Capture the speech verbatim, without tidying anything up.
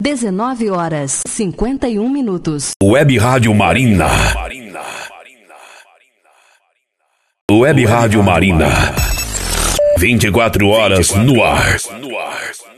dezenove horas e cinquenta e um minutos. Web Rádio Marina. Web Rádio Marina. vinte e quatro horas no ar.